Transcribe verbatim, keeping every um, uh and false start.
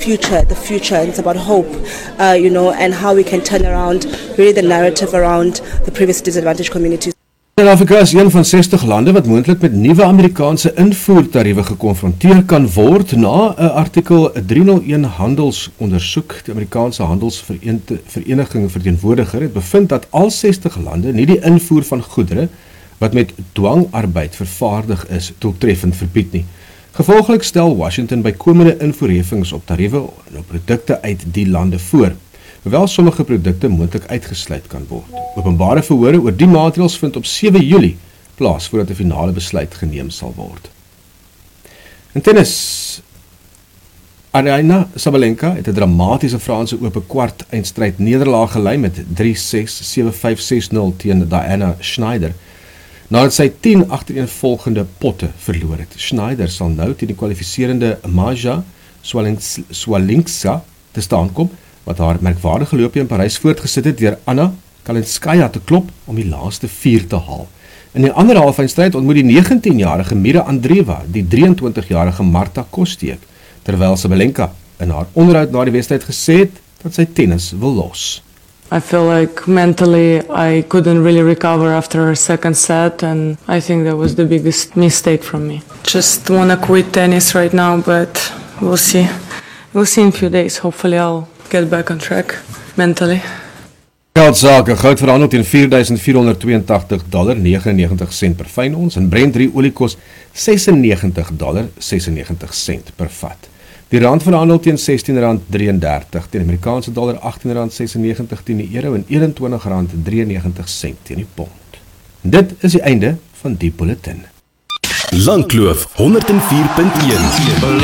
future, the future, and it's about hope, uh, you know, and how we can turn around really the narrative around the previous disadvantaged communities. Suid-Afrika is een van sestig lande wat moontlik met nuwe Amerikaanse invoertariewe gekonfronteer kan word na 'n artikel driehonderd een handelsondersoek. Die Amerikaanse Handelsvereniging verteenwoordiger het bevind dat al sestig lande nie die invoer van goedere wat met dwangarbeid vervaardig is doeltreffend verbied nie. Gevolglik stel Washington bykomende invoerheffings op tariewe en op produkte uit die lande voor, hoewel sommige produkte moontlik uitgesluit kan word. Openbare verhore oor die maatreëls vind op sewe Julie plaas voordat 'n finale besluit geneem sal word. In tennis, Aryna Sabalenka het 'n dramatiese Franse ope kwart eindstryd nederlaag gelei met drie ses, sewe vyf, ses nul teen Diana Schneider, nadat sy tien agtereenvolgende potte verloor het. Schneider sal nou teen die kwalifiserende Maja Swiatekowska te staan kom, wat haar merkwaardige loopie in Parys voortgesit het deur Anna Kalinskaya te klop om die laaste vier te haal. In die ander halfeindstryd ontmoet die negentienjarige Mira Andreeva die drieëntwintigjarige Marta Kostyuk, terwyl Sabalenka in haar onderhoud na die wedstryd gesê het dat sy tennis wil los. I feel like mentally I couldn't really recover after our second set, and I think that was the biggest mistake from me. Just want to quit tennis right now, but we'll see. We'll see in a few days. Hopefully I'll get back on track mentally. Geldsake, goud verhandel teen vier duisend vier honderd tweeëntagtig dollar negenennegentig sent per fyn ons en Brent drie olie kos sesennegentig dollar sesennegentig sent per vat. Die rand verhandel teen sestien rand drieëndertig, teen Amerikaanse dollar agttien rand sesennegentig teen die euro en eenentwintig rand drieënnegentig sent teen die pond. Dit is die einde van die bulletin. Langkloof honderd en vier punt een